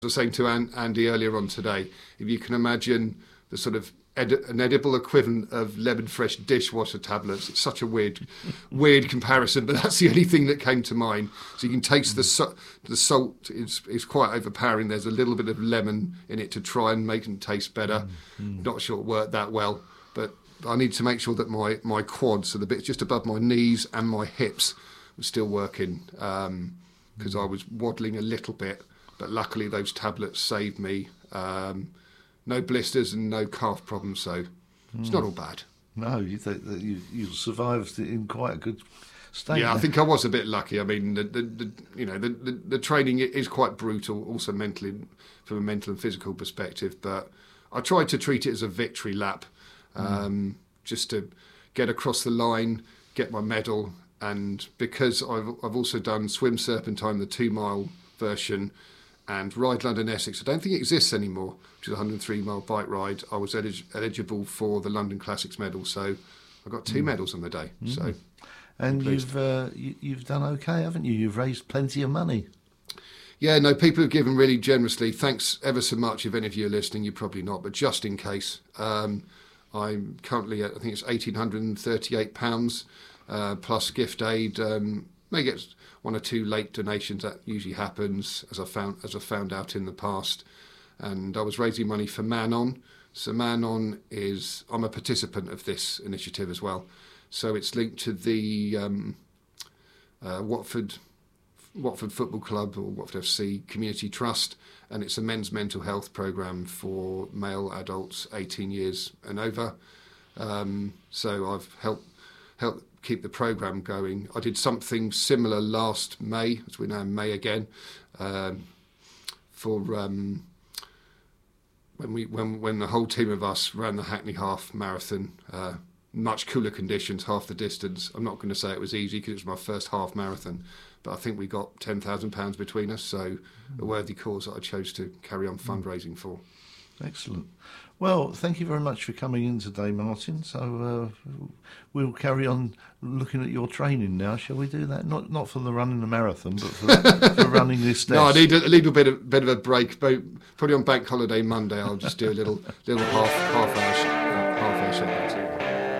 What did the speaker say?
was saying to Andy earlier on today, if you can imagine the sort of an edible equivalent of lemon fresh dishwasher tablets, it's such a weird comparison, but that's the only thing that came to mind. So you can taste the salt is quite overpowering. There's a little bit of lemon in it to try and make them taste better. Not sure it worked that well, but I need to make sure that my quads, so the bits just above my knees and my hips, were still working, because I was waddling a little bit. But luckily, those tablets saved me. No blisters and no calf problems, so it's not all bad. No, you think that you survived in quite a good state. Yeah, I think I was a bit lucky. I mean, the training is quite brutal, also mentally, from a mental and physical perspective. But I tried to treat it as a victory lap, just to get across the line, get my medal, and because I've also done Swim Serpentine, the 2-mile version, and Ride London Essex. I don't think it exists anymore, which is a 103-mile bike ride. I was eligible for the London Classics medal, so I got 2 medals on the day. So, and you've done okay, haven't you? You've raised plenty of money. Yeah, no, people have given really generously. Thanks ever so much. If any of you are listening, you're probably not, but just in case, I'm currently at, I think it's £1,838 plus gift aid. May get 1 or 2 late donations. That usually happens, as I found out in the past. And I was raising money for Man On. So Man On is, I'm a participant of this initiative as well. So it's linked to the Watford Football Club, or Watford FC Community Trust, and it's a men's mental health programme for male adults 18 years and over. So I've helped keep the programme going. I did something similar last May, as we're now in May again, for when the whole team of us ran the Hackney Half Marathon. Much cooler conditions, half the distance. I'm not going to say it was easy because it was my first half marathon, but I think we got £10,000 between us, so a worthy cause that I chose to carry on fundraising for. Excellent. Well, thank you very much for coming in today, Martin. So we'll carry on looking at your training now. Shall we do that? Not for the running the marathon, but for running this desk. No, I need a little bit of a break. But probably on Bank Holiday Monday, I'll just do a little half hour session.